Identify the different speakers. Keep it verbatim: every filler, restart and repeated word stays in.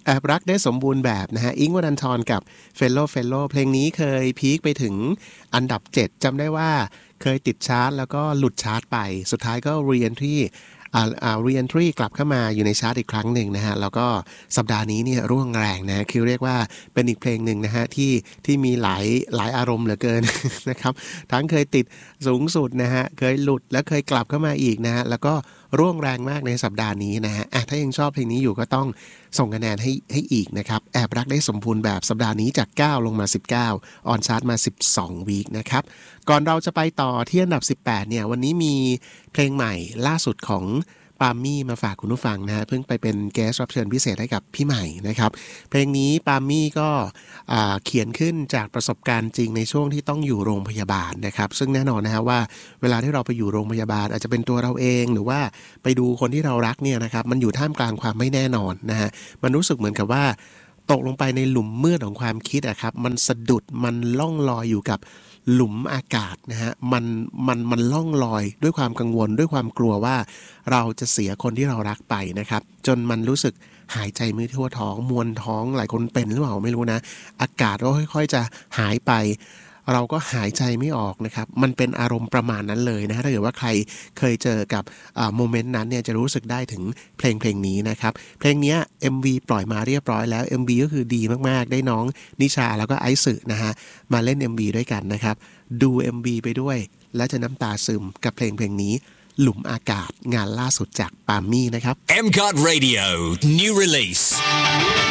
Speaker 1: แอบรักได้สมบูรณ์แบบนะฮะอิงค์วรันธรกับเฟลโลเฟลโลเพลงนี้เคยพีคไปถึงอันดับเจ็ดจำได้ว่าเคยติดชาร์ตแล้วก็หลุดชาร์ตไปสุดท้ายก็ re-entry อ่าอ่า re-entry กลับเข้ามาอยู่ในชาร์ตอีกครั้งหนึ่งนะฮะแล้วก็สัปดาห์นี้เนี่ยร่วงแรงนะคือเรียกว่าเป็นอีกเพลงหนึ่งนะฮะที่ที่มีหลายหลายอารมณ์เหลือเกิน นะครับทั้งเคยติดสูงสุดนะฮะเคยหลุดแล้วเคยกลับเข้ามาอีกนะฮะแล้วก็ร่วงแรงมากในสัปดาห์นี้นะฮะอ่ะถ้ายังชอบเพลงนี้อยู่ก็ต้องส่งคะแนนให้ให้อีกนะครับแอบรักได้สมบูรณ์แบบสัปดาห์นี้จากเก้าลงมาสิบเก้าออนชาร์ตมาสิบสองวีคนะครับก่อนเราจะไปต่อที่อันดับสิบแปดเนี่ยวันนี้มีเพลงใหม่ล่าสุดของปาล์มมี่มาฝากคุณผู้ฟังนะฮะเพิ่งไปเป็นแกสรับเชิญพิเศษให้กับพี่ใหม่นะครับเพลงนี้ปาล์มมี่ก็เขียนขึ้นจากประสบการณ์จริงในช่วงที่ต้องอยู่โรงพยาบาลนะครับซึ่งแน่นอนนะฮะว่าเวลาที่เราไปอยู่โรงพยาบาลอาจจะเป็นตัวเราเองหรือว่าไปดูคนที่เรารักเนี่ยนะครับมันอยู่ท่ามกลางความไม่แน่นอนนะฮะมันรู้สึกเหมือนกับว่าตกลงไปในหลุมมืดของความคิดอะครับมันสะดุดมันล่องลอยอยู่กับหลุมอากาศนะฮะมันมันมันล่องลอยด้วยความกังวลด้วยความกลัวว่าเราจะเสียคนที่เรารักไปนะครับจนมันรู้สึกหายใจไม่ทั่วท้องมวนท้องหลายคนเป็นหรือเปล่าไม่รู้นะอากาศก็ค่อยๆจะหายไปเราก็หายใจไม่ออกนะครับมันเป็นอารมณ์ประมาณนั้นเลยนะถ้าเกิดว่าใครเคยเจอกับโมเมนต์นั้นเนี่ยจะรู้สึกได้ถึงเพลงเพลงนี้นะครับเพลงนี้ เอ็ม วี ปล่อยมาเรียบร้อยแล้ว เอ็ม วี ก็คือดีมากๆได้น้องนิชาแล้วก็ไอซ์สึนะฮะมาเล่น เอ็ม วี ด้วยกันนะครับดู เอ็ม วี ไปด้วยและจะน้ำตาซึมกับเพลงเพลงนี้หลุมอากาศงานล่าสุดจากปาล์มมี่นะครับ
Speaker 2: เอ็ม ซี โอ ที Radio New Release